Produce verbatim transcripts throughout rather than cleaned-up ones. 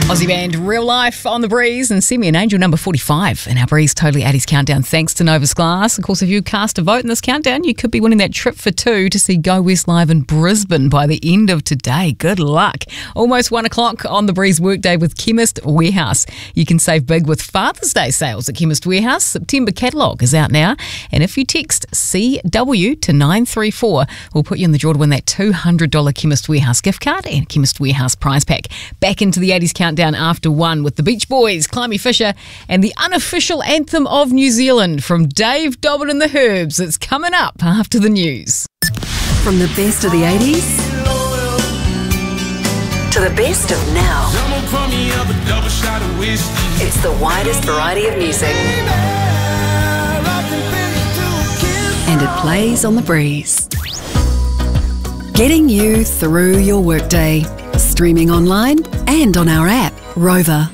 Aussie band Real Life on the Breeze and Send Me an Angel number forty-five in our Breeze Totally eighties countdown thanks to Novus Glass. Of course, if you cast a vote in this countdown, you could be winning that trip for two to see Go West live in Brisbane by the end of today. Good luck. Almost one o'clock on the Breeze workday with Chemist Warehouse. You can save big with Father's Day sales at Chemist Warehouse. September catalogue is out now. And if you text C W to nine three four, we'll put you in the draw to win that two hundred dollars Chemist Warehouse gift card and Chemist Warehouse prize pack. Back into the eighties countdown after one with the Beach Boys, Climby Fisher, and the unofficial anthem of New Zealand from Dave Dobbin and the Herbs. It's coming up after the news. From the best of the eighties to the best of now, it's the widest variety of music. And it plays on the Breeze. Getting you through your workday. Streaming online and on our app, Rover.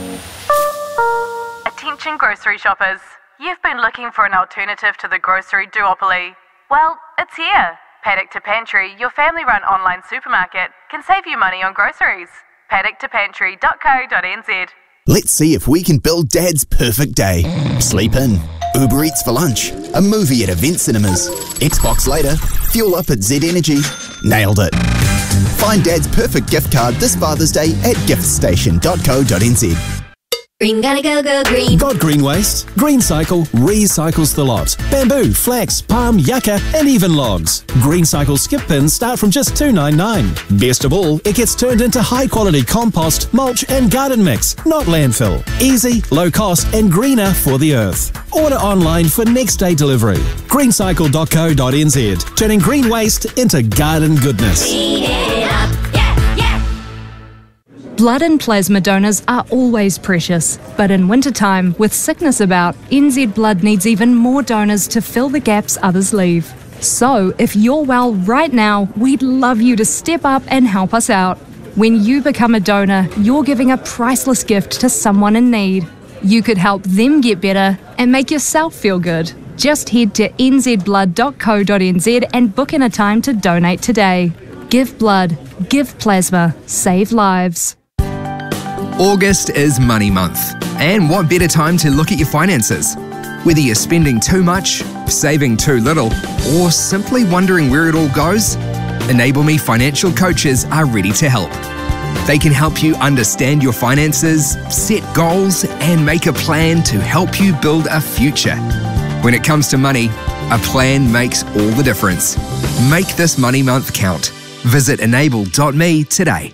Attention grocery shoppers. You've been looking for an alternative to the grocery duopoly. Well, it's here. Paddock to Pantry, your family-run online supermarket, can save you money on groceries. paddock to pantry dot co dot n z. Let's see if we can build Dad's perfect day. Sleep in, Uber Eats for lunch, a movie at Event Cinemas, Xbox later, fuel up at Z Energy. Nailed it. Find Dad's perfect gift card this Father's Day at gift station dot co dot n z. Green, gotta go, go green. Got green waste? Green Cycle recycles the lot. Bamboo, flax, palm, yucca, and even logs. Green Cycle skip pins start from just two dollars and ninety-nine cents. Best of all, it gets turned into high-quality compost, mulch, and garden mix, not landfill. Easy, low cost, and greener for the earth. Order online for next day delivery. green cycle dot co dot n z. Turning green waste into garden goodness. Clean it up, yeah, yeah. Blood and plasma donors are always precious, but in wintertime, with sickness about, N Z Blood needs even more donors to fill the gaps others leave. So, if you're well right now, we'd love you to step up and help us out. When you become a donor, you're giving a priceless gift to someone in need. You could help them get better and make yourself feel good. Just head to n z blood dot co dot n z and book in a time to donate today. Give blood, give plasma, save lives. August is Money Month, and what better time to look at your finances? Whether you're spending too much, saving too little, or simply wondering where it all goes, Enable Me financial coaches are ready to help. They can help you understand your finances, set goals, and make a plan to help you build a future. When it comes to money, a plan makes all the difference. Make this Money Month count. Visit enable dot me today.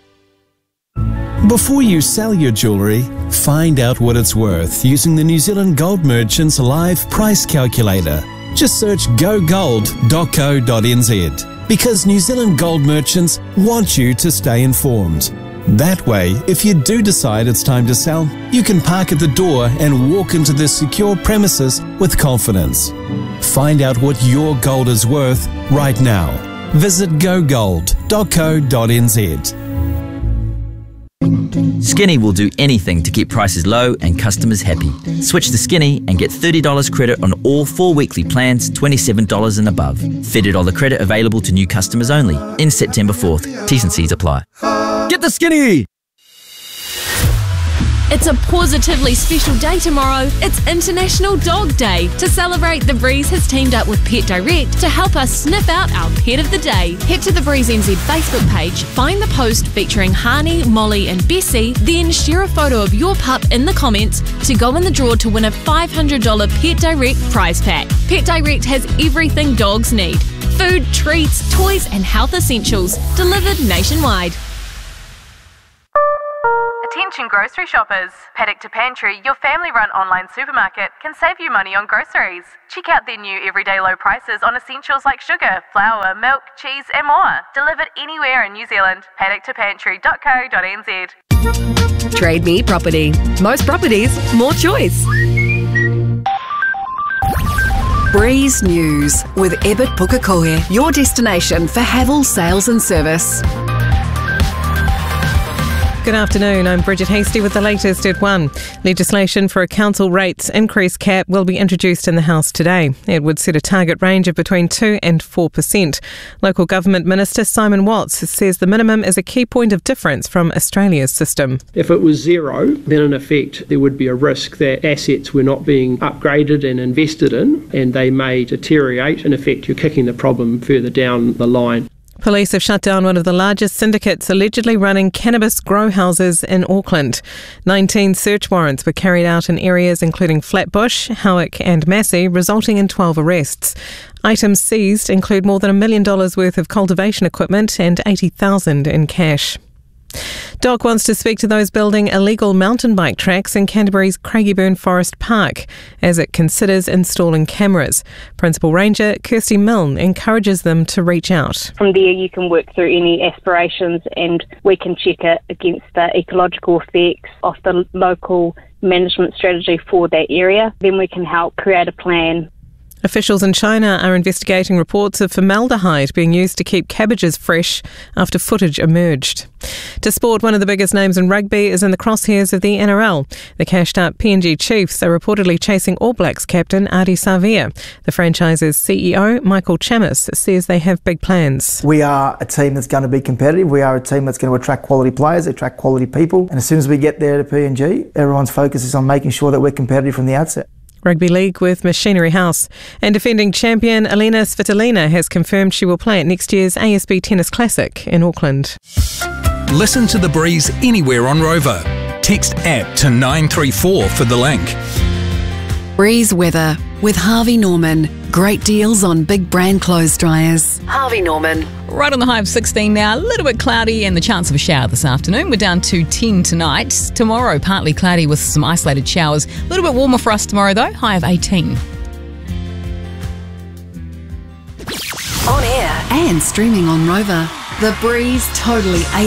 Before you sell your jewellery, find out what it's worth using the New Zealand Gold Merchants Live Price Calculator. Just search go gold dot co dot n z, because New Zealand Gold Merchants want you to stay informed. That way, if you do decide it's time to sell, you can park at the door and walk into the secure premises with confidence. Find out what your gold is worth right now. Visit go gold dot co dot n z. Skinny will do anything to keep prices low and customers happy. Switch to Skinny and get thirty dollars credit on all four weekly plans, twenty-seven dollars and above. thirty dollars credit available to new customers only. In September fourth. T's and C's apply. Get the Skinny! It's a positively special day tomorrow. It's International Dog Day. To celebrate, The Breeze has teamed up with Pet Direct to help us sniff out our pet of the day. Head to the Breeze N Z Facebook page, find the post featuring Hani, Molly and Bessie, then share a photo of your pup in the comments to go in the draw to win a five hundred dollars Pet Direct prize pack. Pet Direct has everything dogs need. Food, treats, toys and health essentials delivered nationwide. Attention grocery shoppers. Paddock to Pantry, your family-run online supermarket, can save you money on groceries. Check out their new everyday low prices on essentials like sugar, flour, milk, cheese and more. Delivered anywhere in New Zealand. paddock to pantry dot co dot n z. Trade Me Property. Most properties, more choice. Breeze News with Ebert Pukekohe, your destination for Havel sales and service. Good afternoon, I'm Bridget Hasty with the latest at one. Legislation for a council rates increase cap will be introduced in the House today. It would set a target range of between two and four percent. Local Government Minister Simon Watts says the minimum is a key point of difference from Australia's system. If it was zero, then in effect there would be a risk that assets were not being upgraded and invested in, and they may deteriorate. In effect, you're kicking the problem further down the line. Police have shut down one of the largest syndicates allegedly running cannabis grow houses in Auckland. nineteen search warrants were carried out in areas including Flatbush, Howick and Massey, resulting in twelve arrests. Items seized include more than a million dollars worth of cultivation equipment and eighty thousand dollars in cash. D O C wants to speak to those building illegal mountain bike tracks in Canterbury's Craigieburn Forest Park as it considers installing cameras. Principal Ranger Kirsty Milne encourages them to reach out. From there you can work through any aspirations and we can check it against the ecological effects of the local management strategy for that area. Then we can help create a plan. Officials in China are investigating reports of formaldehyde being used to keep cabbages fresh after footage emerged. To sport, one of the biggest names in rugby is in the crosshairs of the N R L. The cashed-up P N G Chiefs are reportedly chasing All Blacks captain Ardie Savea. The franchise's C E O, Michael Chammas, says they have big plans. We are a team that's going to be competitive. We are a team that's going to attract quality players, attract quality people. And as soon as we get there to P N G, everyone's focus is on making sure that we're competitive from the outset. Rugby League with Machinery House. And defending champion Elena Svitolina has confirmed she will play at next year's A S B Tennis Classic in Auckland. Listen to The Breeze anywhere on Rover. Text app to nine three four for the link. Breeze weather with Harvey Norman. Great deals on big brand clothes dryers. Harvey Norman. Right on the high of sixteen now, a little bit cloudy and the chance of a shower this afternoon. We're down to ten tonight. Tomorrow, partly cloudy with some isolated showers. A little bit warmer for us tomorrow though, high of eighteen. On air and streaming on Rover. The Breeze Totally eight